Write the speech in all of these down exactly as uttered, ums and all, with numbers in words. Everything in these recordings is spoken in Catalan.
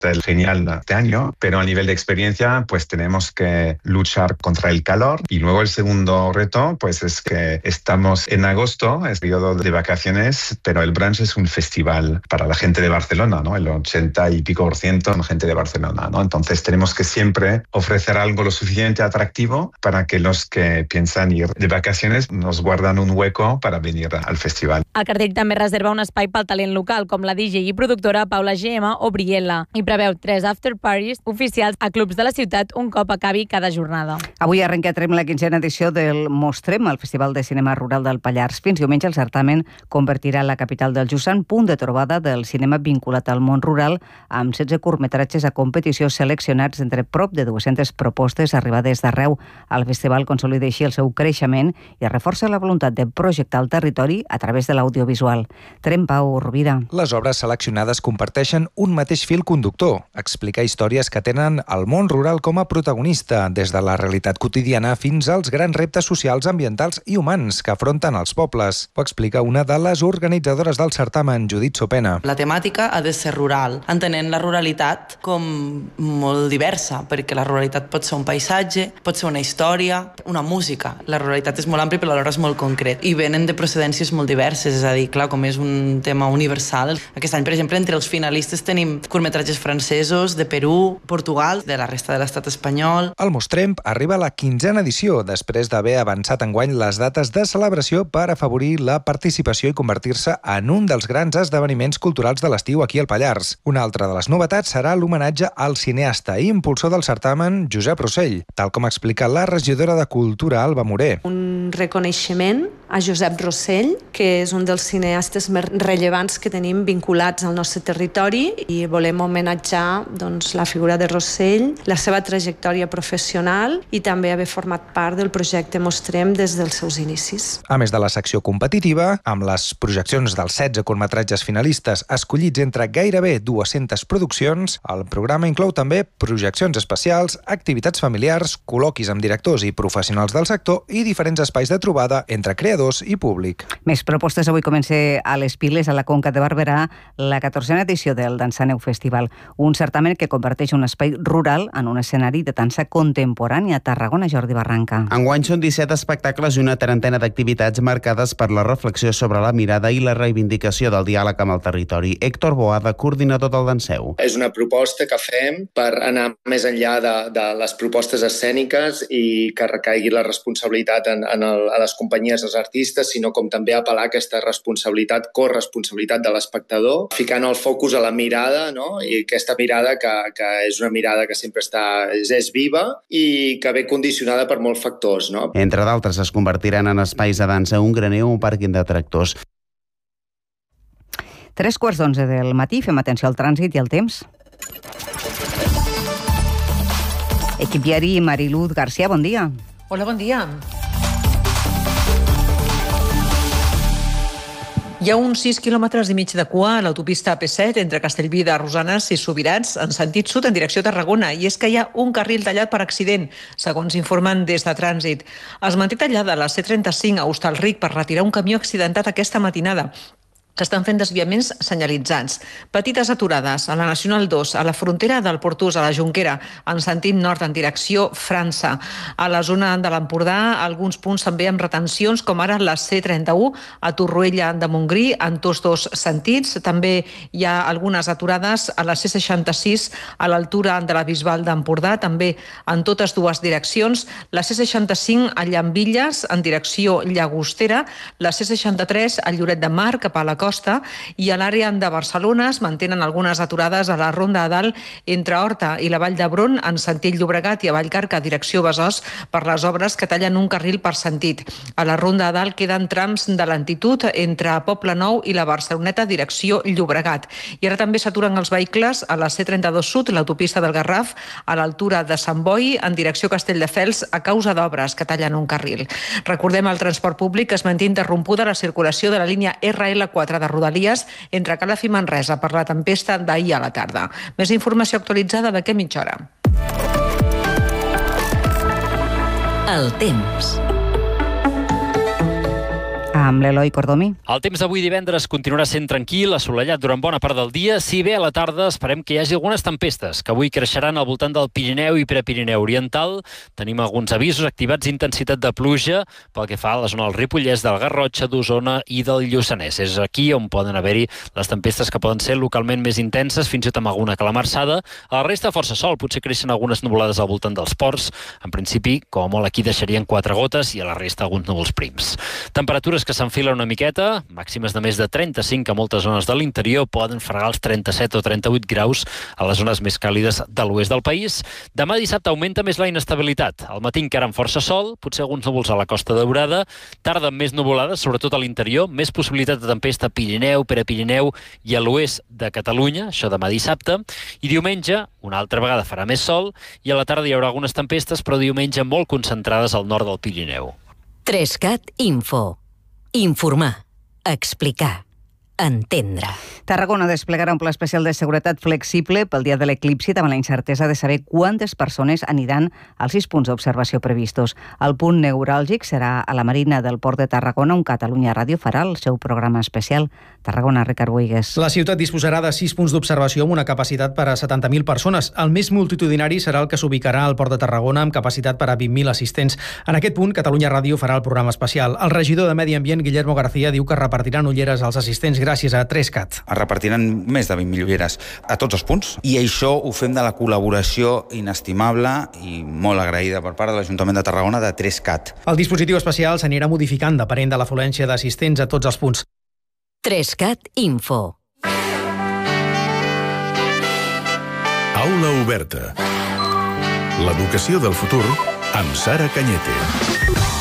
el genial de este año, pero a nivel de experiencia pues tenemos que luchar contra el calor. Y luego el segundo reto pues es que estamos en agosto, es periodo de vacaciones, pero el brunch es un festival para la gente de Barcelona, ¿no? El ochenta y pico por ciento son gente de Barcelona, ¿no? Entonces tenemos que siempre ofrecer algo lo suficiente atractivo para que los que piensan ir de vacaciones nos guardan un hueco para venir al festival. El cartell també reserva un espai pel talent local, com la D J i productora Paula G M o Briella, i preveu tres after parties oficials a clubs de la ciutat un cop acabi cada jornada. Avui arrencatrem la quinzena edició del Mostrem, el Festival de Cinema Rural del Pallars. Fins diumenge el certamen convertirà la capital del Jusant punt de trobada del cinema vinculat al món rural, amb setze curtmetratges a competició seleccionats entre prop de dues-centes propostes arribades d'arreu. El festival consolida així el seu creixement i reforça la voluntat de projectar el territori a través de l'audiovisual. Trem Pau Rovira. Les obres seleccionades comparteixen un mateix fil conductor, explicar històries que tenen el món rural com a protagonista, des de la realitat quotidiana fins als grans reptes socials, ambientals i humans que afronten els pobles. Ho explica una de les organitzadores del certamen, Judit Sopena. La temàtica ha de ser rural, entenent la ruralitat com molt diversa, perquè la ruralitat pot ser un paisatge, pot ser una història, una música. La ruralitat és molt àmplia però alhora és molt concret i venen de procedències molt diverses, és a dir, clar, com és un tema universal. Aquest any, per exemple, entre els finalistes tenim curtmetratges francesos, de Perú, Portugal, de la resta de l'estat espanyol. El Mostrem arriba a la quinzena edició, després d'haver avançat enguany les dates de celebració per afavorir la participació i convertir-se en un dels grans esdeveniments culturals de l'estiu aquí al Pallars. Una altra de les novetats serà l'homenatge al cineasta i impulsor del certamen, Josep Rossell, tal com explica la regidora de Cultura, Alba Moré. Un reconeixement a Josep Rossell, que és un dels cineastes més rellevants que tenim vinculats al nostre territori, i volem homenatjar doncs, la figura de Rossell, la seva trajectòria professional i també haver format part del projecte Mostrem des dels seus inicis. A més de la secció competitiva, amb les projeccions dels setze curtmetratges finalistes escollits entre gairebé dues-centes produccions, el programa inclou també projeccions especials, activitats familiars, col·loquis amb directors i professionals del sector i diferents espais de trobada entre creadors i públic. Més propostes. Avui comença a les Piles, a la Conca de Barberà, la catorzena edició del Dansaneu Festival, un certamen que converteix un espai rural en un escenari de dansa contemporània a Tarragona. Jordi Barranca. Enguany són disset espectacles i una trentena d'activitats marcades per la reflexió sobre la mirada i la reivindicació del diàleg amb el territori. Héctor Boada, coordinador del Danseu. És una proposta que fem per anar més enllà de, de les propostes escèniques i que recaigui la responsabilitat en, en el, a les companyies dels artistes, sinó com també apel·lar aquesta responsabilitat, corresponsabilitat de l'espectador, ficant el focus a la mirada, no? I aquesta mirada que, que és una mirada que sempre està, és, és viva i que ve condicionada per molts factors, no? Entre d'altres es convertiran en espais de dansa, un graner o un pàrquing de tractors. Tres quarts d'onze del matí, fem atenció al trànsit i al temps. Equip Viari, Mariluz García, bon dia. Hola, bon dia. Hi ha uns sis quilòmetres i mig de cua a l'autopista A P set entre Castellví de Rosanes i Subirats en sentit sud en direcció a Tarragona, i és que hi ha un carril tallat per accident, segons informen des de Trànsit. Es manté tallada la C trenta-cinc a Hostalric per retirar un camió accidentat aquesta matinada, que estan fent desviaments senyalitzats. Petites aturades a la Nacional dos, a la frontera del Portús, a la Jonquera, en sentit nord, en direcció França. A la zona de l'Empordà, alguns punts també amb retencions, com ara la C trenta-u, a Torroella de Montgrí, en tots dos sentits. També hi ha algunes aturades a la C seixanta-sis, a l'altura de la Bisbal d'Empordà, també en totes dues direccions. La C seixanta-cinc a Llambilles, en direcció Llagostera. La C seixanta-tres a Lloret de Mar, cap a la costa, i a l'àrea de Barcelona es mantenen algunes aturades a la Ronda de Dalt entre Horta i la Vall d'Hebron en sentit Llobregat i a Vallcarca direcció Besòs per les obres que tallen un carril per sentit. A la Ronda de Dalt queden trams de lentitud entre Poble Nou i la Barceloneta direcció Llobregat. I ara també s'aturen els vehicles a la C trenta-dos Sud, l'autopista del Garraf, a l'altura de Sant Boi en direcció Castelldefels a causa d'obres que tallen un carril. Recordem, el transport públic es manté interrompuda la circulació de la línia R L quatre de Rodalies entre Calaf i Manresa per la tempesta d'ahir a la tarda. Més informació actualitzada d'aquí a mitja hora. A Amb l'Eloi Cordomí. El temps d'avui divendres continuarà sent tranquil, assolellat durant bona part del dia, si bé a la tarda esperem que hi hagi algunes tempestes, que avui creixeran al voltant del Pirineu i Prepirineu Oriental. Tenim alguns avisos activats d'intensitat de pluja pel que fa a la zona del Ripollès, del Garrotxa, d'Osona i del Lluçanès. És aquí on poden haver-hi les tempestes que poden ser localment més intenses, fins i tot amb alguna calamarsada. A la resta, força sol, potser creixen algunes nuvolades al voltant dels ports. En principi, com a molt aquí deixarien quatre gotes i a la resta alguns núvols prims. Temperatures que s'enfilen una miqueta, màximes de més de trenta-cinc a moltes zones de l'interior, poden fregar els trenta-set o trenta-vuit graus a les zones més càlides de l'oest del país. Demà dissabte augmenta més la inestabilitat. Al matí encara amb força sol, potser alguns núvols a la Costa Daurada, tarda amb més nuvolades, sobretot a l'interior, més possibilitat de tempesta a Pirineu, Prepirineu i a l'oest de Catalunya, això demà dissabte, i diumenge, una altra vegada farà més sol, i a la tarda hi haurà algunes tempestes, però diumenge molt concentrades al nord del Pirineu. Trescat Info. Informar, explicar, entendre. Tarragona desplegarà un pla especial de seguretat flexible pel dia de l'eclipsi davant la incertesa de saber quantes persones aniran als sis punts d'observació previstos. El punt neuràlgic serà a la Marina del Port de Tarragona, on Catalunya Ràdio farà el seu programa especial. Tarragona, Ricard Boigues. La ciutat disposarà de sis punts d'observació amb una capacitat per a setanta mil persones. El més multitudinari serà el que s'ubicarà al Port de Tarragona amb capacitat per a vint mil assistents. En aquest punt, Catalunya Ràdio farà el programa especial. El regidor de Medi Ambient, Guillermo García, diu que repartiran ulleres als assistents gràcies a Trescat. Es repartiran més de vint mil ulleres a tots els punts i això ho fem de la col·laboració inestimable i molt agraïda per part de l'Ajuntament de Tarragona de Trescat. El dispositiu especial s'anirà modificant depenent de l'afluència d'assistents a tots els punts. Trescat Info. Aula oberta. L'educació del futur amb Sara Cañete.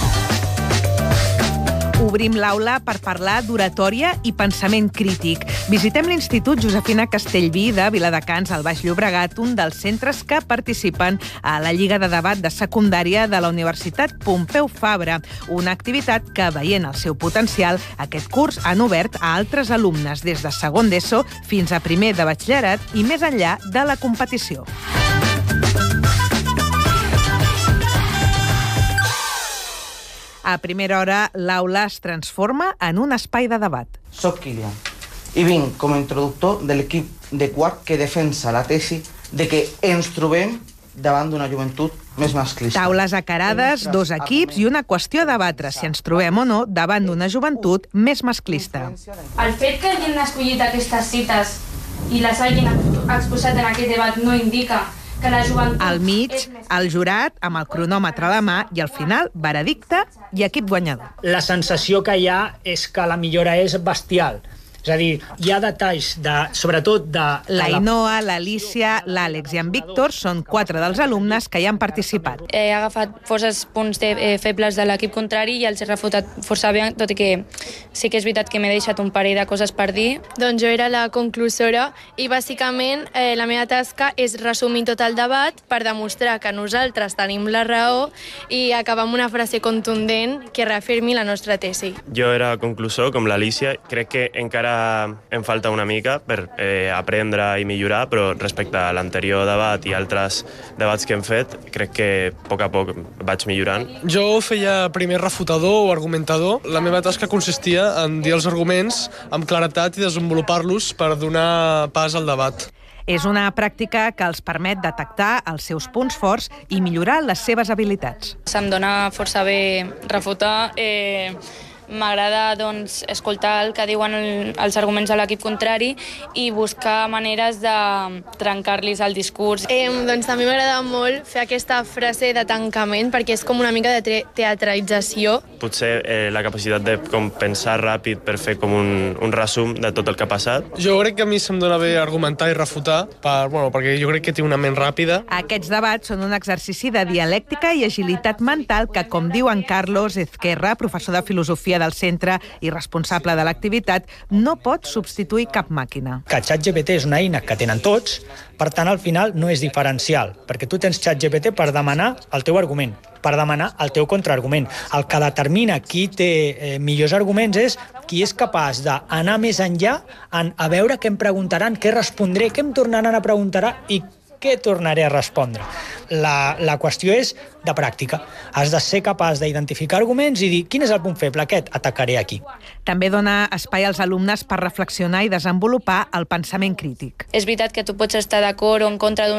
Obrim l'aula per parlar d'oratòria i pensament crític. Visitem l'Institut Josefina Castellví de Viladecans, al Baix Llobregat, un dels centres que participen a la Lliga de Debat de Secundària de la Universitat Pompeu Fabra, una activitat que, veient el seu potencial, aquest curs han obert a altres alumnes des de segon d'ESO fins a primer de batxillerat i més enllà de la competició. A primera hora, l'aula es transforma en un espai de debat. Soc Kilian i vinc com a introductor de l'equip de quart que defensa la tesi de que ens trobem davant d'una joventut més masclista. Taules acarades, dos equips i una qüestió a debatre si ens trobem o no davant d'una joventut més masclista. El fet que hagin escollit aquestes cites i les hagin exposat en aquest debat no indica que la joventut... Al mig, el jurat, amb el cronòmetre a la mà, i al final, veredicte i equip guanyador. La sensació que hi ha és que la millora és bestial. És a dir, hi ha detalls, de, sobretot de... La Inoa, l'Alícia, l'Àlex i en Víctor són quatre dels alumnes que hi han participat. He agafat forces punts de, eh, febles de l'equip contrari i els he refutat força bé, tot i que sí que és veritat que m'he deixat un parell de coses per dir. Doncs jo era la conclusora i bàsicament eh, la meva tasca és resumir tot el debat per demostrar que nosaltres tenim la raó i acabar amb una frase contundent que reafirmi la nostra tesi. Jo era conclusor, com l'Alícia. Crec que encara em falta una mica per eh, aprendre i millorar, però respecte a l'anterior debat i altres debats que hem fet, crec que a poc a poc vaig millorant. Jo feia primer refutador o argumentador. La meva tasca consistia en dir els arguments amb claretat i desenvolupar-los per donar pas al debat. És una pràctica que els permet detectar els seus punts forts i millorar les seves habilitats. Se'm dona força bé refutar. Eh... M'agrada doncs, escoltar el que diuen el, els arguments de l'equip contrari i buscar maneres de trencar-los el discurs. Eh, doncs també m'agrada molt fer aquesta frase de tancament perquè és com una mica de teatralització. Potser eh, la capacitat de com, pensar ràpid per fer com un, un resum de tot el que ha passat. Jo crec que a mi se'm dona bé argumentar i refutar per, bueno, perquè jo crec que té una ment ràpida. Aquests debats són un exercici de dialèctica i agilitat mental que, com diu en Carlos Ezquerra, professor de filosofia del centre i responsable de l'activitat, no pot substituir cap màquina. Que ChatGPT és una eina que tenen tots, per tant, al final no és diferencial, perquè tu tens ChatGPT per demanar el teu argument, per demanar el teu contraargument. El que determina qui té eh, millors arguments és qui és capaç d'anar més enllà en a veure què em preguntaran, què respondré, què em tornaran a preguntar i què tornaré a respondre. la, la qüestió és de pràctica. Has de ser capaç d'identificar arguments i dir quin és el punt feble, aquest atacaré aquí. També dona espai als alumnes per reflexionar i desenvolupar el pensament crític. És veritat que tu pots estar d'acord o en contra d'un